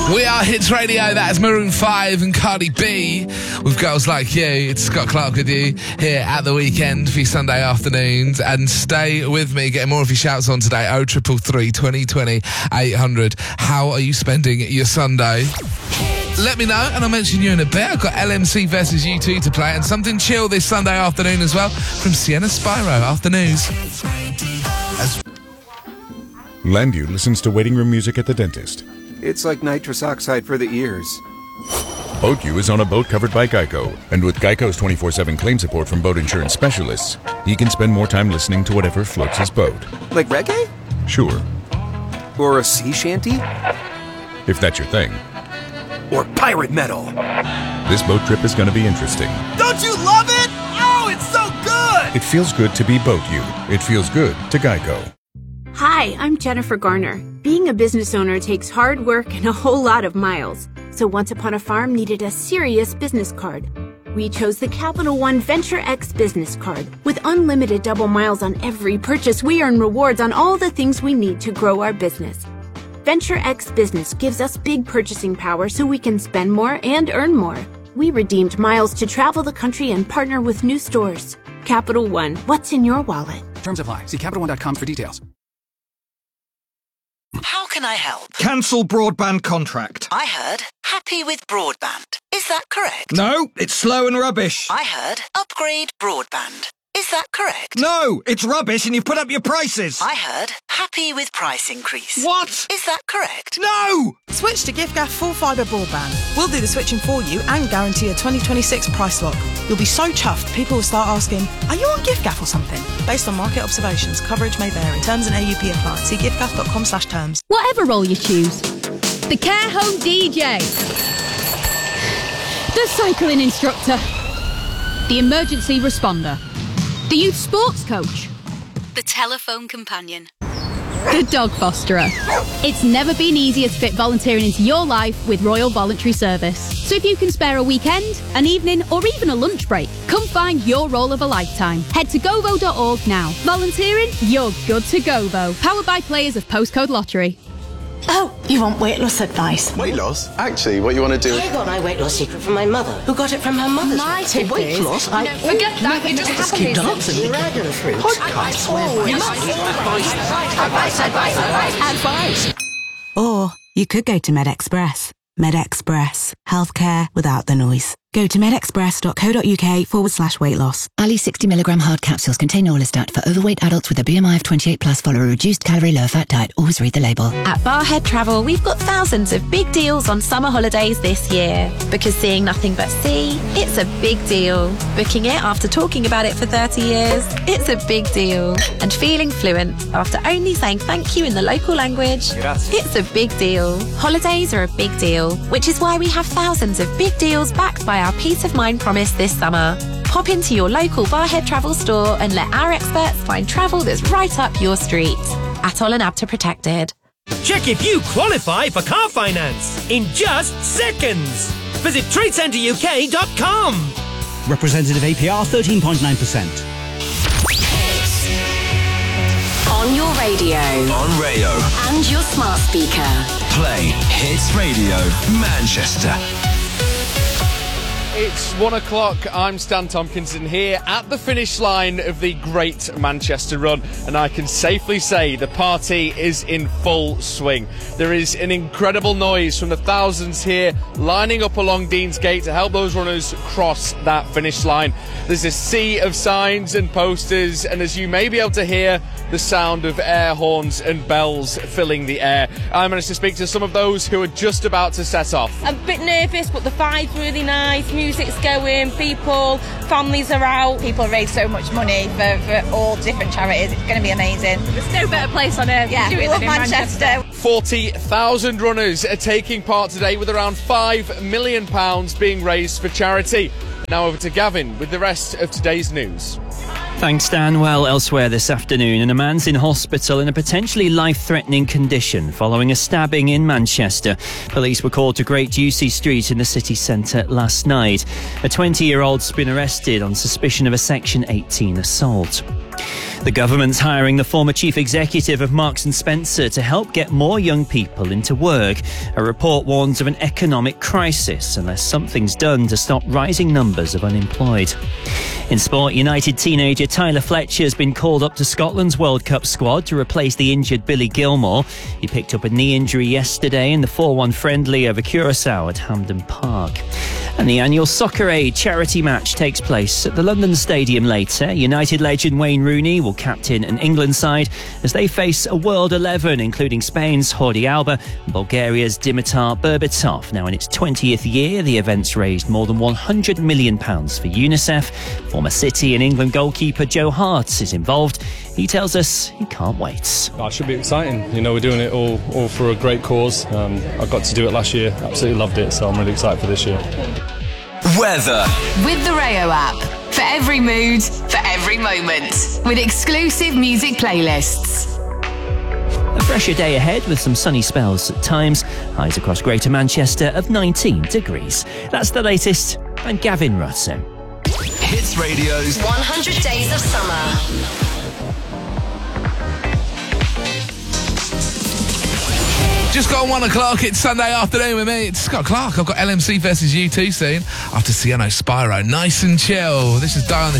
We are Hits Radio. That is Maroon 5 and Cardi B with Girls Like You. It's Scott Clark with you here at the weekend for your Sunday afternoons. And stay with me, getting more of your shouts on today. 0333 2020 800. How are you spending your Sunday? Let me know and I'll mention you in a bit. I've got LMC versus U2 to play and something chill this Sunday afternoon as well from Sienna Spyro after news. Landu listens to waiting room music at the dentist. It's like nitrous oxide for the ears. BoatU is on a boat covered by Geico, and with Geico's 24/7 claim support from boat insurance specialists, he can spend more time listening to whatever floats his boat. Like reggae? Sure. Or a sea shanty? If that's your thing. Or pirate metal? This boat trip is going to be interesting. Don't you love it? Oh, it's so good! It feels good to be BoatU. It feels good to Geico. Hi, I'm Jennifer Garner. Being a business owner takes hard work and a whole lot of miles. So Once Upon a Farm needed a serious business card. We chose the Capital One Venture X business card. With unlimited double miles on every purchase, we earn rewards on all the things we need to grow our business. Venture X Business gives us big purchasing power so we can spend more and earn more. We redeemed miles to travel the country and partner with new stores. Capital One, what's in your wallet? Terms apply. See CapitalOne.com for details. How can I help? Cancel broadband contract. I heard happy with broadband. Is that correct? No, it's slow and rubbish. I heard upgrade broadband. Is that correct? No, it's rubbish and you've put up your prices. I heard happy with price increase. What? Is that correct? No! Switch to giffgaff full fibre broadband. We'll do the switching for you and guarantee a 2026 price lock. You'll be so chuffed, people will start asking, are you on giffgaff or something? Based on market observations, coverage may vary. Terms and AUP apply. See giffgaff.com/terms. Whatever role you choose. The care home DJ. The cycling instructor. The emergency responder. The youth sports coach. The telephone companion. The dog fosterer. It's never been easier to fit volunteering into your life with Royal Voluntary Service. So if you can spare a weekend, an evening, or even a lunch break, come find your role of a lifetime. Head to govo.org now. Volunteering? You're good to Govo. Powered by players of Postcode Lottery. Oh, you want weight loss advice? Weight loss? Actually, what you want to do... I got my weight loss secret from my mother, who got it from her mother's. My tip weight is... loss? No, forget that. You just keep dancing. Dragon fruit. Advice. Advice. Or you could go to MedExpress. MedExpress. Healthcare without the noise. Go to medexpress.co.uk/weight loss. Ali 60mg hard capsules contain orlistat for overweight adults with a BMI of 28+. Follow a reduced calorie, low fat diet. Always read the label. At Barhead Travel, we've got thousands of big deals on summer holidays this year. Because seeing nothing but sea, it's a big deal. Booking it after talking about it for 30 years, it's a big deal. And feeling fluent after only saying thank you in the local language, it's a big deal. Holidays are a big deal, which is why we have thousands of big deals backed by our Peace of Mind promise this summer. Pop into your local Barhead Travel store and let our experts find travel that's right up your street. ATOL and ABTA protected. Check if you qualify for car finance in just seconds. Visit TradeCenterUK.com. Representative APR 13.9%. On your radio. On Rayo. And your smart speaker. Play Hits Radio Manchester. It's 1 o'clock. I'm Stan Tompkinson here at the finish line of the Great Manchester Run, and I can safely say the party is in full swing. There is an incredible noise from the thousands here lining up along Deansgate to help those runners cross that finish line. There's a sea of signs and posters, and as you may be able to hear, the sound of air horns and bells filling the air. I managed to speak to some of those who are just about to set off. I'm a bit nervous, but the vibe's really nice. Music's going, people, families are out. People raise so much money for all different charities. It's going to be amazing. There's no better place on earth. Yeah, we love Manchester. 40,000 runners are taking part today, with around £5 million being raised for charity. Now over to Gavin with the rest of today's news. Thanks, Stan. Well, elsewhere this afternoon, and a man's in hospital in a potentially life-threatening condition following a stabbing in Manchester. Police were called to Great Ducey Street in the city centre last night. A 20-year-old's been arrested on suspicion of a Section 18 assault. The government's hiring the former chief executive of Marks & Spencer to help get more young people into work. A report warns of an economic crisis unless something's done to stop rising numbers of unemployed. In sport, United teenager Tyler Fletcher has been called up to Scotland's World Cup squad to replace the injured Billy Gilmore. He picked up a knee injury yesterday in the 4-1 friendly over Curaçao at Hampden Park. And the annual Soccer Aid charity match takes place at the London Stadium later. United legend Wayne Rooney will captain an England side as they face a World 11, including Spain's Jordi Alba and Bulgaria's Dimitar Berbatov. Now in its 20th year, the event's raised more than £100 million for UNICEF. Former City and England goalkeeper Joe Hart is involved. He tells us he can't wait. It should be exciting. You know, we're doing it all for a great cause. I got to do it last year. Absolutely loved it, so I'm really excited for this year. Weather. With the Rayo app. For every mood, for every moment. With exclusive music playlists. A fresher day ahead with some sunny spells at times. Highs across Greater Manchester of 19 degrees. That's the latest. I'm Gavin Russo. Hits Radio's 100 Days of Summer. Just got 1 o'clock, it's Sunday afternoon with me. It's Scott Clark. I've got LMC versus U2 soon after Sienno Spyro. Nice and chill. This is Dion.